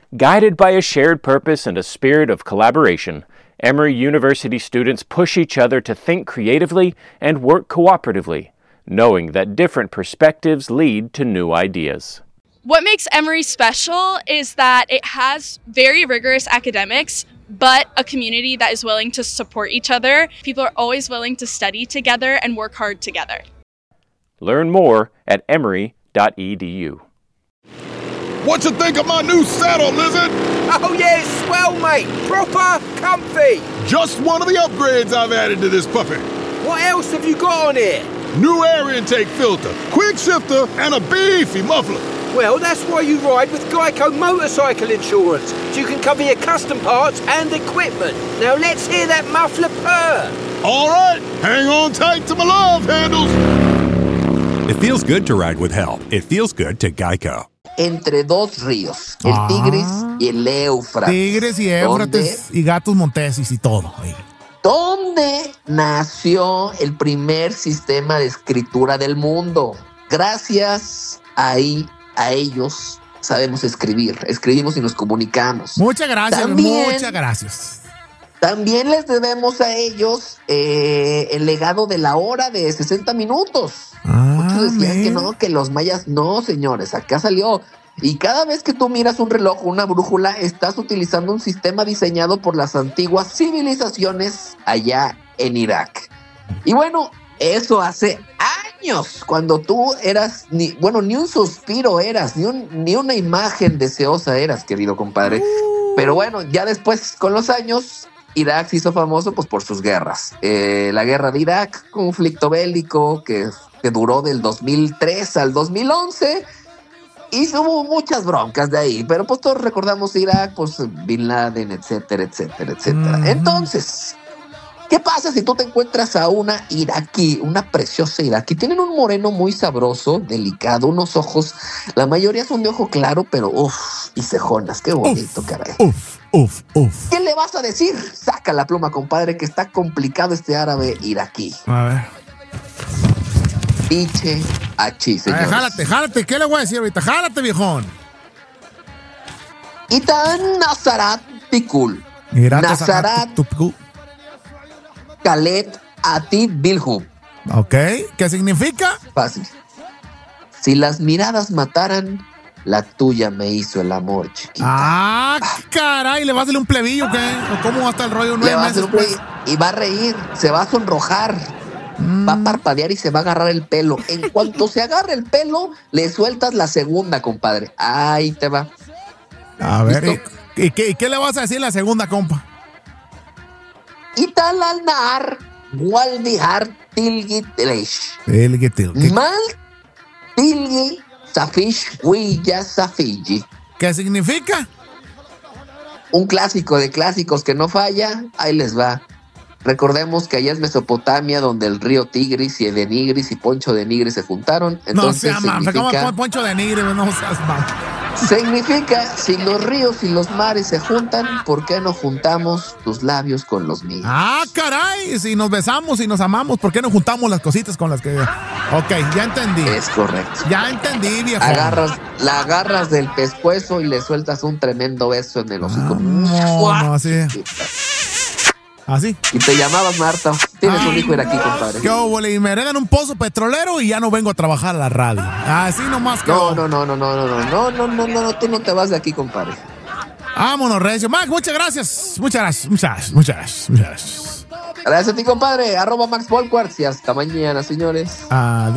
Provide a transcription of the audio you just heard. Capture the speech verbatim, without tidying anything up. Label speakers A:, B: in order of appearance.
A: Guided by a shared purpose and a spirit of collaboration, Emory University students push each other to think creatively and work cooperatively, knowing that different perspectives lead to new ideas.
B: What makes Emory special is that it has very rigorous academics, but a community that is willing to support each other. People are always willing to study together and work hard together.
A: Learn more at emory dot e d u.
C: What you think of my new saddle, Lizard?
D: Oh yeah, it's swell, mate. Proper comfy.
C: Just one of the upgrades I've added to this puppy.
D: What else have you got on here?
C: New air intake filter, quick shifter, and a beefy muffler.
D: Well, that's why you ride with Geico Motorcycle Insurance. So you can cover your custom parts and equipment. Now let's hear that muffler purr.
C: All right, hang on tight to my love handles.
E: It feels good to ride with help. It feels good to Geico.
F: Entre dos ríos, el
G: Ah.
F: Tigris y el Éufrates.
G: Tigres y Éufrates y gatos monteses y todo. Ahí.
F: ¿Dónde nació el primer sistema de escritura del mundo? Gracias ahí a ellos sabemos escribir. Escribimos y nos comunicamos.
G: Muchas gracias,
F: También-
G: muchas gracias.
F: También les debemos a ellos eh, el legado de la hora de sesenta minutos. Muchos decían
G: man.
F: que no, que los mayas, no, señores, acá salió. Y cada vez que tú miras un reloj o una brújula, estás utilizando un sistema diseñado por las antiguas civilizaciones allá en Irak. Y bueno, eso hace años, cuando tú eras, ni, bueno, ni un suspiro eras, ni, un, ni una imagen deseosa eras, querido compadre. Pero bueno, ya después, con los años, Irak se hizo famoso pues por sus guerras. Eh, la guerra de Irak, conflicto bélico que, que duró del dos mil tres al dos mil once. Y hubo muchas broncas de ahí, pero pues todos recordamos Irak, pues Bin Laden, etcétera, etcétera, etcétera.
G: Mm.
F: Entonces, ¿qué pasa si tú te encuentras a una iraquí, una preciosa iraquí? Tienen un moreno muy sabroso, delicado, unos ojos, la mayoría son de ojo claro, pero uff, y cejonas, qué bonito, caray.
G: Uf, uf, uf.
F: ¿Qué le vas a decir? Saca la pluma, compadre, que está complicado este árabe iraquí.
G: A ver.
F: Iche achi,
G: A ver,
F: señores.
G: jálate, jálate. ¿Qué le voy a decir ahorita? Jálate, viejón.
F: Itan Nazarat Tikul.
G: Mira, te
F: Nazarat
G: sacaste tu picu.
F: Khaled Atid Bilhub.
G: Ok. ¿Qué significa?
F: Fácil. Si las miradas mataran, la tuya me hizo el amor, chiquita.
G: Ah, caray. ¿Le vas a darle un plebillo o qué? ¿O cómo va a estar el rollo
F: Le
G: nueve
F: va a
G: meses
F: hacer un
G: pues?
F: play y va a reír, se va a sonrojar.
G: Mm.
F: Va a parpadear y se va a agarrar el pelo. En cuanto se agarre el pelo, le sueltas la segunda, compadre. Ahí te va.
G: A ver,
F: ¿Listo?
G: ¿y, y qué, y qué le vas a decir la segunda, compa?
F: Ital al nar, Waldihar Tilgi Telesh.
G: El que te- ¿Qué,
F: Mal Tilgi Safish Huilla Safiji.
G: ¿Qué significa?
F: Un clásico de clásicos que no falla. Ahí les va. Recordemos que allá es Mesopotamia, donde el río Tigris y el de Nigris y Poncho de Nigris se juntaron.
G: No
F: Entonces
G: seas mamá. ¿Cómo
F: significa,
G: pon- Poncho de Nigre? No seas mamá.
F: significa, si los ríos y los mares se juntan, ¿por qué no juntamos tus labios con los míos?
G: Ah, caray. Si nos besamos y nos amamos, ¿por qué no juntamos las cositas con las que... Ok, ya entendí.
F: Es correcto.
G: Ya entendí, viejo.
F: Agarras, la agarras del pescuezo y le sueltas un tremendo beso en el hocico.
G: No, no, así. Así.
F: Y te llamabas Marta. Tienes un
G: Ay,
F: hijo aquí, compadre.
G: ¿Qué óvole? Y me heredan un pozo petrolero y ya no vengo a trabajar a la radio. Así nomás que.
F: No, no, no, no, no, no, no, no, no, no, no, no, tú no te vas de aquí, compadre.
G: Vámonos, Recio. Max, muchas gracias. Muchas gracias, muchas gracias, muchas gracias. Muchas gracias.
F: Gracias a ti, compadre. Arroba Max Volquarts y hasta mañana, señores.
G: Adiós.